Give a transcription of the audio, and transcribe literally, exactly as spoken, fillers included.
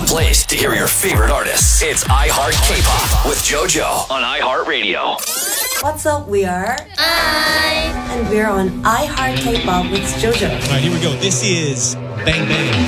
place to hear your favorite artists. It's iHeart K-Pop with JoJo on iHeartRadio. What's up? We are I and we're on iHeart K-Pop with JoJo. All right, here we go. This is Bang Bang.